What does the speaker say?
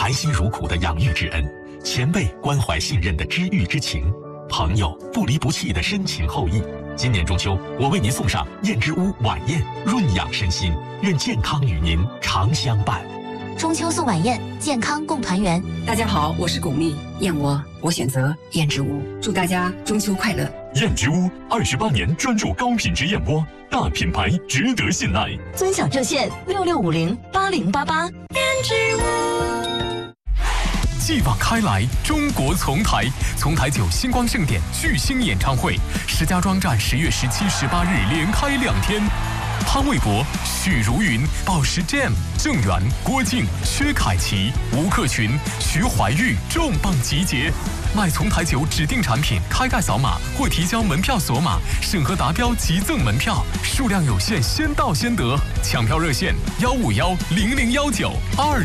含辛茹苦的养育之恩，前辈关怀信任的知遇之情，朋友不离不弃的深情厚谊。今年中秋，我为您送上燕之屋晚宴，润养身心，愿健康与您常相伴。 中秋送晚宴，健康共团圆。 大家好，我是巩俐，燕窝我选择燕之屋，祝大家中秋快乐。 燕之屋28年专注高品质燕窝，大品牌值得信赖。 尊享热线66508088。 燕之屋。 继往开来，中国丛台9星光盛典巨星演唱会，石家庄站10月17、18日连开2天。潘玮柏、许茹芸、宝石 Jam、郑源、郭靖、薛凯琪、吴克群、徐怀钰重磅集结。买丛台酒指定产品开盖扫码或提交门票锁码，审核达标即赠门票，数量有限，先到先得。抢票热线：151001922。